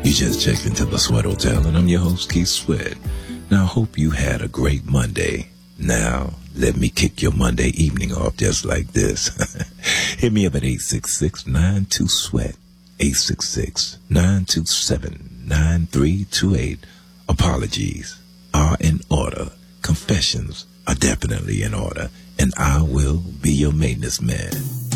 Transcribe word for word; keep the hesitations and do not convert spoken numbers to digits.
You just checked into the Sweat Hotel, and I'm your host, Keith Sweat. Now, I hope you had a great Monday. Now, let me kick your Monday evening off just like this. Hit me up at eight six six, nine two, SWEAT, eight six six, nine two seven, nine three two eight. Apologies are in order. Confessions are definitely in order, and I will be your maintenance man.